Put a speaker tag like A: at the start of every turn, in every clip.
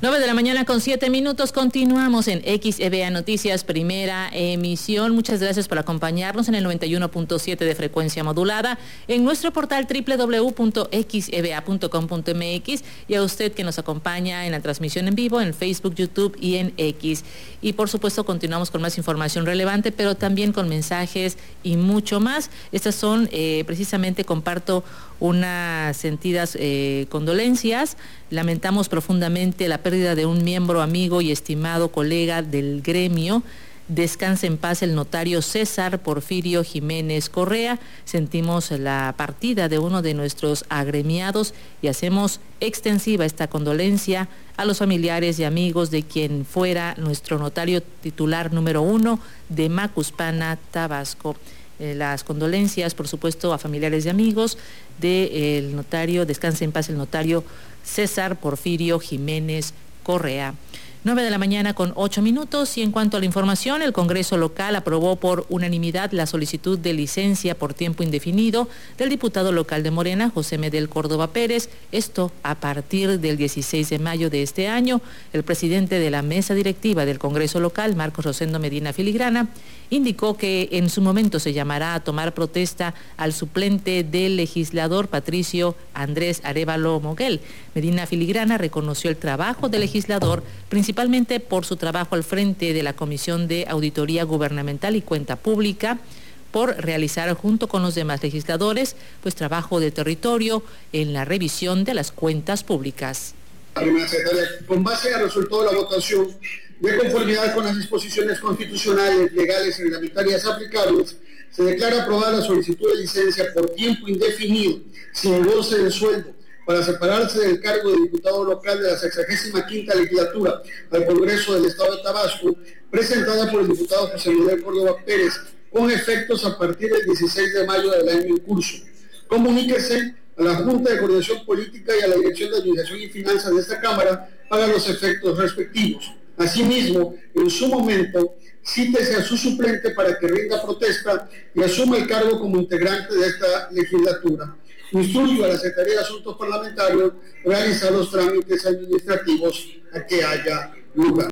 A: 9:07 a.m. Continuamos en XEVA Noticias, primera emisión. Muchas gracias por acompañarnos en el 91.7 de frecuencia modulada, en nuestro portal www.xeva.com.mx, y a usted que nos acompaña en la transmisión en vivo en Facebook, YouTube y en X. Y por supuesto continuamos con más información relevante, pero también con mensajes y mucho más. Estas son precisamente, comparto unas sentidas condolencias. Lamentamos profundamente la pérdida de un miembro, amigo y estimado colega del gremio. Descanse en paz el notario César Porfirio Jiménez Correa. Sentimos la partida de uno de nuestros agremiados y hacemos extensiva esta condolencia a los familiares y amigos de quien fuera nuestro notario titular número 1 de Macuspana, Tabasco. Las condolencias, por supuesto, a familiares y amigos del notario, descanse en paz el notario César Porfirio Jiménez Correa. 9:08 a.m. Y en cuanto a la información, el Congreso local aprobó por unanimidad la solicitud de licencia por tiempo indefinido del diputado local de Morena, José Medel Córdoba Pérez. Esto a partir del 16 de mayo de este año. El presidente de la mesa directiva del Congreso local, Marcos Rosendo Medina Filigrana, indicó que en su momento se llamará a tomar protesta al suplente del legislador Patricio Andrés Arévalo Moguel. Medina Filigrana reconoció el trabajo del legislador, principalmente por su trabajo al frente de la Comisión de Auditoría Gubernamental y Cuenta Pública, por realizar junto con los demás legisladores, pues trabajo de territorio en la revisión de las cuentas públicas.
B: Con base al resultado de la votación, de conformidad con las disposiciones constitucionales, legales y reglamentarias aplicables, se declara aprobada la solicitud de licencia por tiempo indefinido, sin goce de sueldo, para separarse del cargo de diputado local de la 65ª legislatura al Congreso del Estado de Tabasco, presentada por el diputado José Medel Córdoba Pérez, con efectos a partir del 16 de mayo del año en curso. Comuníquese a la Junta de Coordinación Política y a la Dirección de Administración y Finanzas de esta Cámara para los efectos respectivos. Asimismo, en su momento, cítese a su suplente para que rinda protesta y asuma el cargo como integrante de esta legislatura. Instruyo a la Secretaría de Asuntos Parlamentarios realizar los trámites administrativos a que haya lugar.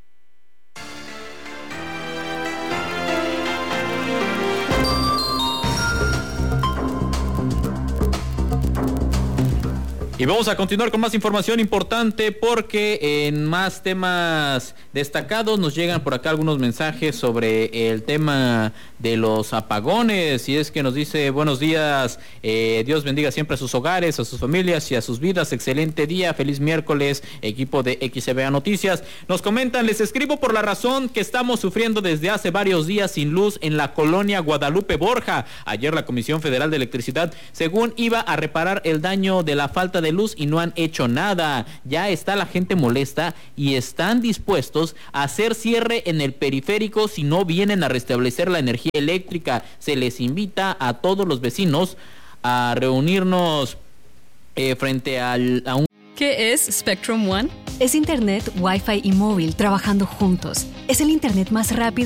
C: Y vamos a continuar con más información importante, porque en más temas destacados nos llegan por acá algunos mensajes sobre el tema de los apagones. Y es que nos dice: buenos días, Dios bendiga siempre a sus hogares, a sus familias y a sus vidas. Excelente día, feliz miércoles, equipo de XEVA Noticias. Nos comentan: les escribo por la razón que estamos sufriendo desde hace varios días sin luz en la colonia Guadalupe Borja. Ayer la Comisión Federal de Electricidad, según iba a reparar el daño de la falta de luz, y no han hecho nada. Ya está la gente molesta y están dispuestos a hacer cierre en el periférico si no vienen a restablecer la energía eléctrica. Se les invita a todos los vecinos a reunirnos frente a un...
D: ¿Qué es Spectrum One?
E: Es internet, Wi-Fi y móvil trabajando juntos. Es el internet más rápido